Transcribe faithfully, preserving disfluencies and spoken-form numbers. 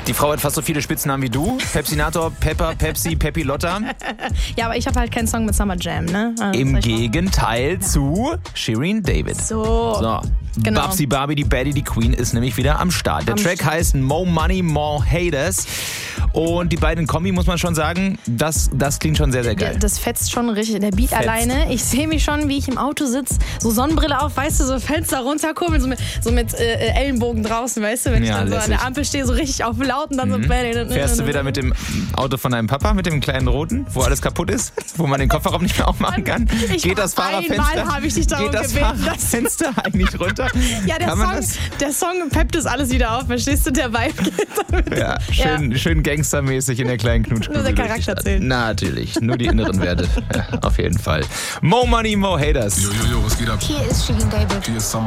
Die Frau hat fast so viele Spitznamen wie du. Pepsinator, Pepper, Pepsi, Peppi Lotta. Ja, aber ich habe halt keinen Song mit Summer Jam, ne? Also Im Gegenteil zu Shirin David. So. So. Genau. Babsi Barbie, die Baddie, die Queen ist nämlich wieder am Start. Der Am Track Start. heißt More Money, More Haters. Und die beiden Kombi, muss man schon sagen, das, das klingt schon sehr, sehr geil. Das fetzt schon richtig. Der Beat Fetzt. alleine. Ich sehe mich schon, wie ich im Auto sitze, so Sonnenbrille auf, weißt du, so Fenster runterkurbeln, so mit, so mit äh, Ellenbogen draußen, weißt du, wenn Ja, ich dann so an lässig. der Ampel stehe, so richtig auf laut und dann so... Fährst du wieder mit dem Auto von deinem Papa, mit dem kleinen roten, wo alles kaputt ist, wo man den Kofferraum nicht mehr aufmachen kann? Ich Geht das Fahrerfenster, einmal habe ich dich darum geht das gebeten, dass- Fahrerfenster eigentlich runter? Ja, der Kann man Song, das? der Song peppt das alles wieder auf, verstehst du? Der Vibe geht damit. Ja, schön, schön gangstermäßig in der kleinen Knutschkugel. Nur der durch die Charakter Stadt. zählt. Natürlich, nur die inneren Werte. Ja, auf jeden Fall. More Money, More Haters. Yo, yo, yo, was geht ab? Hier ist Shirin David. Hier ist Summer